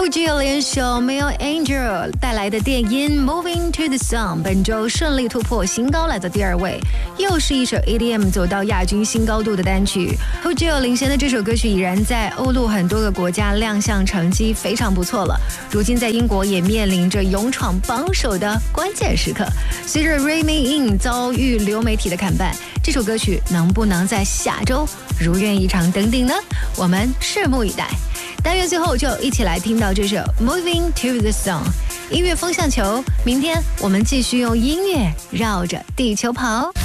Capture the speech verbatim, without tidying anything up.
后继有联手 Mel Angel 带来的电音 Moving to the Sun 本周顺利突破新高，来到第二位，又是一首 E D M 走到亚军新高度的单曲。后继有领衔的这首歌曲已然在欧陆很多个国家亮相，成绩非常不错了。如今在英国也面临着勇闯榜首的关键时刻。随着 Remy In 遭遇流媒体的砍半，这首歌曲能不能在下周如愿以偿登顶呢？我们拭目以待。单元最后就一起来听到这首 Moving to the Sun 音乐风向球，明天我们继续用音乐绕着地球跑。